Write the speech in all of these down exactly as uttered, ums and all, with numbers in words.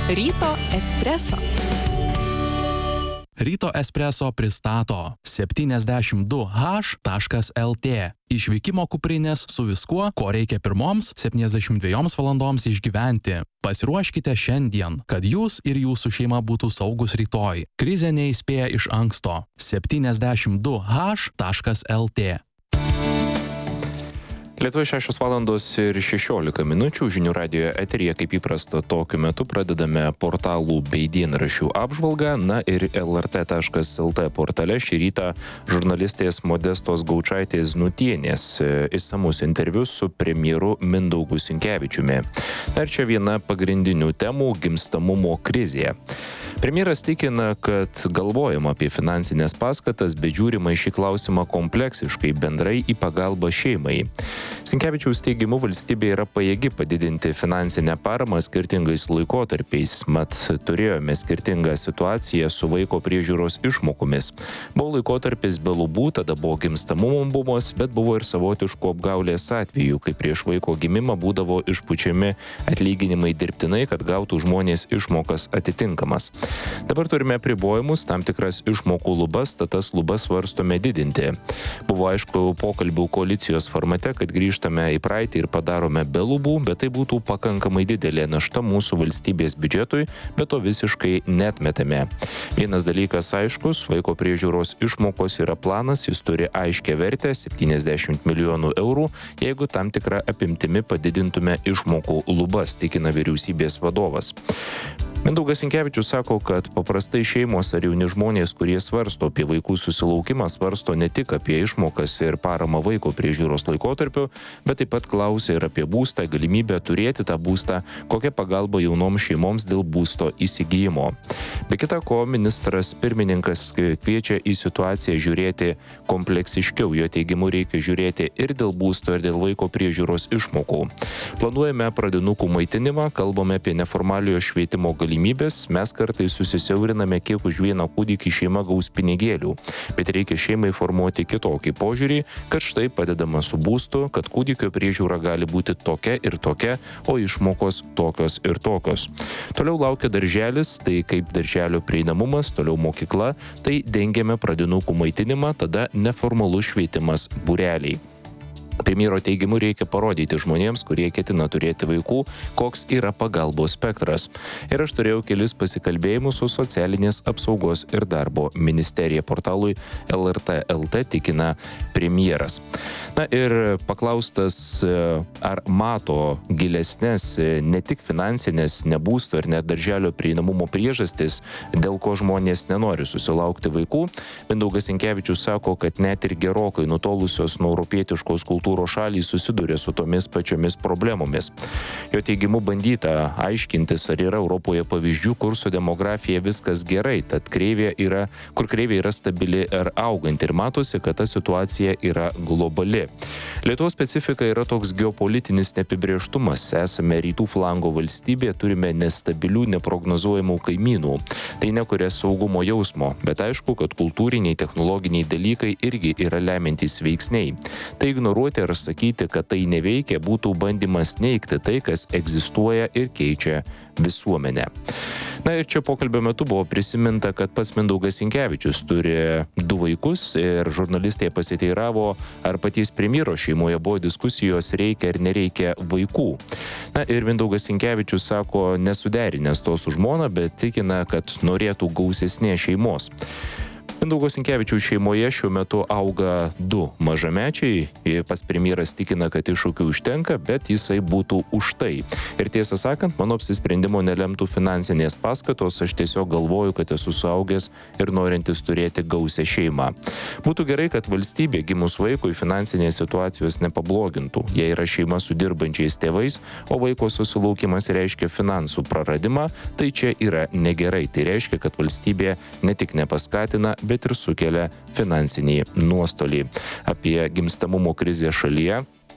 Ryto espreso. Ryto espreso pristato septyniasdešimt du haš taškas lt. Išvykimo kuprinės su viskuo, ko reikia pirmoms septyniasdešimt dviejoms valandoms išgyventi. Pasiruoškite šiandien, kad jūs ir jūsų šeima būtų saugus rytoj. Krizė neįspėja iš anksto. septyniasdešimt du haš taškas lt. Lietuvoje šešios valandos ir šešiolika minučių žinių radijo eteryje, kaip įprasta, tokiu metu pradedame portalų bei dienraščių apžvalgą. Na ir el er tė taškas el tė portale šį rytą žurnalistės Modestos Gaučaitės Znutienės išsamus interviu su premjeru Mindaugu Sinkevičiumi. Dar čia viena pagrindinių temų – gimstamumo krizė. Premjeras tikina, kad galvojama apie finansinės paskatas, bet žiūrima į šį klausimą kompleksiškai, bendrai į pagalbą šeimai. Sinkevičiaus teigimu, valstybė yra pajėgi padidinti finansinę paramą skirtingais laikotarpiais, mat turėjome skirtingą situaciją su vaiko priežiūros išmokomis. Buvo laikotarpis be lubų, tada buvo gimstamumo bumas, bet buvo ir savotiškų apgaulės atvejų, kai prieš vaiko gimimą būdavo išpučiami atlyginimai dirbtinai, kad gautų žmonės išmokas atitinkamas. Dabar turime apribojimus, tam tikras išmokų lubas, tad tas lubas svarstome didinti. Buvo aišku pokalbių koalicijos formate, kad grįžtame į praeitį ir padarome be lubų, bet tai būtų pakankamai didelė našta mūsų valstybės biudžetui, bet to visiškai neatmetame. Vienas dalykas aiškus, vaiko priežiūros išmokos yra planas, jis turi aiškę vertę septyniasdešimt milijonų eurų, jeigu tam tikrą apimtimi padidintume išmokų lubas, tikina vyriausybės vadovas. Mindaugas Sinkevičius sako, kad paprastai šeimos ar jauni žmonės, kurie svarsto apie vaikų susilaukimą, svarsto ne tik apie išmokas ir paramą vaiko priežiūros laikotarpiu, bet taip pat klausia ir apie būstą, galimybę turėti tą būstą, kokia pagalba jaunoms šeimoms dėl būsto įsigijimo. Be kita ko, ministras pirmininkas kviečia į situaciją žiūrėti kompleksiškiau. Jo teigimu reikia žiūrėti ir dėl būsto, ir dėl vaiko priežiūros išmokų. Planuojame pradinukų maitinimą, kalbame apie neformaliojo švietimo galimybės, mes kartais susisiauriname, kiek už vieną kūdikį šeima gaus pinigėlių, bet reikia šeimai formuoti kitokį požiūrį, kad štai padedama su būstu, kad kūdikio priežiūra gali būti tokia ir tokia, o išmokos tokios ir tokios. Toliau laukia darželis, tai kaip darželio prieinamumas, toliau mokykla, tai dengiame pradinukų maitinimą, tada neformalus švietimas būreliai. Premjero teigimu reikia parodyti žmonėms, kurie ketina turėti vaikų, koks yra pagalbos spektras. Ir aš turėjau kelis pasikalbėjimus su socialinės apsaugos ir darbo ministerija portalui el er tė el tė, tikina premjeras. Na ir paklaustas, ar mato gilesnės ne tik finansinės, ne būsto ir net darželio prieinamumo priežastis, dėl ko žmonės nenori susilaukti vaikų, Mindaugas Sinkevičius sako, kad net ir gerokai nutolusios nuo europietiškos kultūros šalys susiduria su tomis pačiomis problemomis. Jo teigimu bandyta aiškintis, ar yra Europoje pavyzdžių, kur su demografija viskas gerai, tad kreivė yra, kur kreivė yra stabili ar auganti, ir matosi, kad ta situacija yra globali. Lietuvos specifika yra toks geopolitinis neapibrėžtumas. Esame rytų flango valstybė, turime nestabilių, neprognozuojamų kaimynų. Tai nekuria saugumo jausmo, bet aišku, kad kultūriniai, technologiniai dalykai irgi yra lemiantys veiksniai. Tai ignoruoti ar sakyti, kad tai neveikia, būtų bandymas neigti tai, kas egzistuoja ir keičia visuomenę. Na ir čia pokalbio metu buvo prisiminta, kad pats Mindaugas Sinkevičius turi du vaikus ir žurnalistai pasiteiravo, ar paties premjero šeimoje buvo diskusijos, reikia ar nereikia vaikų. Na ir Mindaugas Sinkevičius sako, nesuderinęs to su žmona, bet tikina, kad norėtų gausesnės šeimos. Mindaugo Sinkevičiaus šeimoje šiuo metu auga du mažamečiai. Pats premjeras tikina, kad iššūkių užtenka, bet jisai būtų už tai. Ir tiesą sakant, mano apsisprendimo nelemtų finansinės paskatos, aš tiesiog galvoju, kad esu suaugęs ir norintis turėti gausią šeimą. Būtų gerai, kad valstybė gimus vaikui finansinės situacijos nepablogintų. Jei yra šeima su dirbančiais tėvais, o vaiko susilaukimas reiškia finansų praradimą, tai čia yra negerai. Tai reiškia, kad valstybė ne tik nepaskatina, bet ir sukelia finansinį nuostolį. Apie gimstamumo krizę šalyje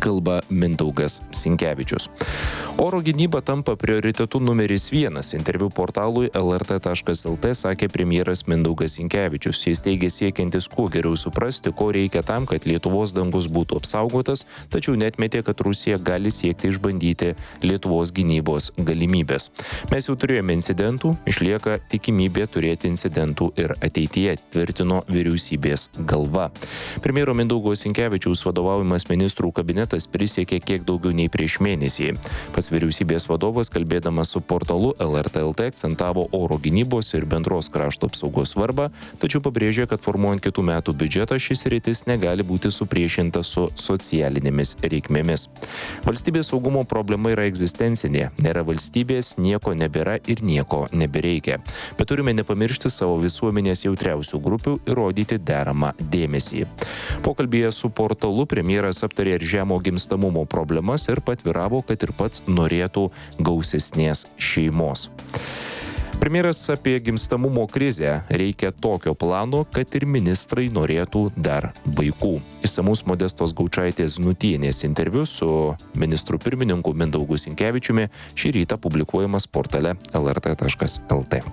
kalba Mindaugas Sinkevičius. Oro gynyba tampa prioritetu numeris vienas. Interviu portalui L R T taškas L T sakė premjeras Mindaugas Sinkevičius. Jis teigė siekiantis kuo geriau suprasti, ko reikia tam, kad Lietuvos dangus būtų apsaugotas, tačiau netmetė, kad Rusija gali siekti išbandyti Lietuvos gynybos galimybės. Mes jau turėjome incidentų, išlieka tikimybė turėti incidentų ir ateityje, tvirtino vyriausybės galva. Premjero Mindaugo Sinkevičiaus vadovaujamas ministrų kabinetas prisiekė kiek daugiau nei prieš mėnesį. Pas vyriausybės vadovas, kalbėdamas su portalu L R T L T, akcentavo oro gynybos ir bendros krašto apsaugos svarbą, tačiau pabrėžė, kad formuojant kitų metų biudžetą šis sritis negali būti supriešinta su socialinėmis reikmėmis. Valstybės saugumo problema yra egzistencinė. Nėra valstybės, nieko nebėra ir nieko nebereikia. Bet turime nepamiršti savo visuomenės jautriausių grupių ir rodyti deramą dėmesį. Pokalbyje su portalu premjeras aptarė ir žemo gimstamumo problemas ir patviravo, kad ir pats norėtų gausesnės šeimos. Premjeras apie gimstamumo krizę. Reikia tokio plano, kad ir ministrai norėtų dar vaikų. Išsamus Modestos Gaučaitės Znutienės interviu su ministru pirmininku Mindaugu Sinkevičiumi šį rytą publikuojamas portale L R T taškas L T.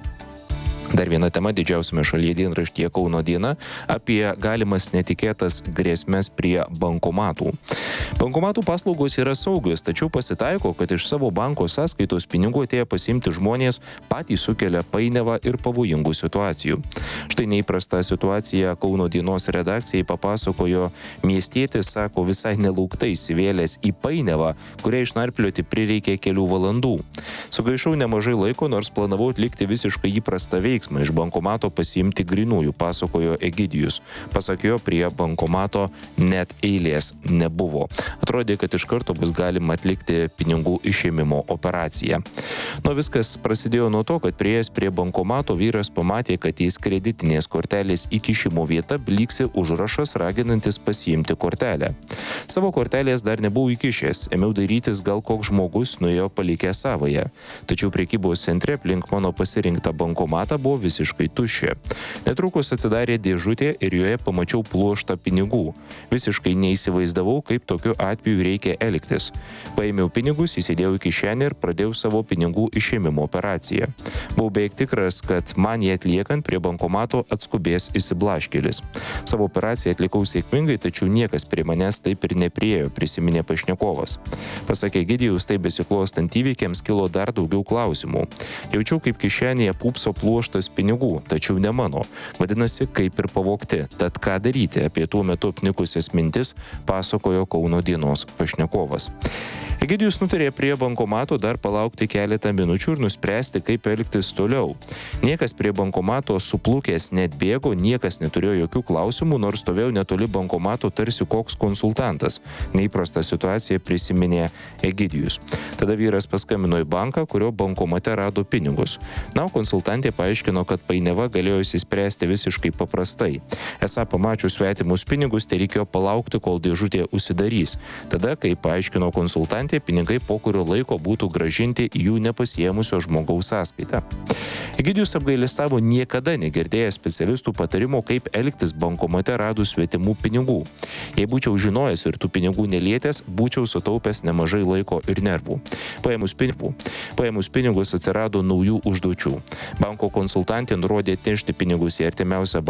Dar viena tema didžiausiame šalyje dienraštyje Kauno diena apie galimas netikėtas grėsmes prie bankomatų. Bankomatų paslaugos yra saugios, tačiau pasitaiko, kad iš savo banko sąskaitos pinigų atėję pasiimti žmonės patys sukelia painiavą ir pavojingų situacijų. Štai neįprasta situacija Kauno dienos redakcijai papasakojo miestietis, sako, visai nelauktai įsivėlęs į painiavą, kurią išnarplioti prireikė kelių valandų. Sugaišau nemažai laiko, nors planavau atlikti visiškai įprastą veiksmą iš bankomato pasiimti grynųjų, pasakojo Egidijus. Pasak jo, prie bankomato net eilės nebuvo. Atrodė, kad iš karto bus galima atlikti pinigų išėmimo operaciją. Nu, viskas prasidėjo nuo to, kad prieėjęs prie bankomato vyras pamatė, kad ties kreditinės kortelės įkišimo vieta blyksi užrašas raginantis pasiimti kortelę. Savo kortelės dar nebuvau įkišęs, ėmiau dairytis, gal koks žmogus nuėjo palikę savoje. Tačiau prekybos centre aplink mano pasirinktą bankomatą buvo visiškai tuščia. Netrukus atsidarė dėžutė ir joje pamačiau pluoštą pinigų. Visiškai neįsivaizdavau, kaip tokiu atveju reikia elgtis. Paėmiau pinigus, įsidėjau į kišenę ir pradėjau savo pinigų išėmimo operaciją. Buvau beveik tikras, kad man jį atliekant prie bankomato atskubės įsiblaškėlis. Savo operaciją atlikau sėkmingai, tačiau niekas prie manęs taip ir nepriėjo, prisiminė pašnekovas. Pasakė Egidijus, tai besiklostant įvykiams kilo dar daugiau klausimų. Jaučiau, kaip kišenėje pūpso pluoštas pinigų, tačiau ne mano. Vadinasi, kaip ir pavogti. Tad ką daryti, apie tuo metu apnikusias mintis pasakojo Kauno dienos pašnekovas. Egidijus nutarė prie bankomato dar palaukti keletą minučių ir nuspręsti, kaip elgtis toliau. Niekas prie bankomato suplukęs net bėgo, niekas neturėjo jokių klausimų, nors stovėjau netoli bankomato tarsi koks konsultantas. Neįprasta situacija, prisiminė Egidijus. Tada vyras paskambino į banką, kurio bankomate rado pinigus. Na, konsultantė paaiškino, kad painiava galėjo išsispręsti visiškai paprastai. Esą pamačius svetimus pinigus, tai reikėjo palaukti, kol dėžutė užsidarys. Tada, kai paaiškino konsultantė, pinigai po kurio laiko būtų gražinti į jų nepasiėmusio žmogaus sąskaitą. Egidijus apgailestavo niekada negirdėjęs specialistų patarimo, kaip elgtis bankomate radus svetimų pinigų. Jei būčiau žinojęs ir tų pinigų nelietęs, būčiau sutaupęs nemažai laiko ir nervų. Paėmus pinigų. Paėmus pinigus atsirado naujų užduočių. Banko konsultantė nurodė atnešti pinigus į artimiausią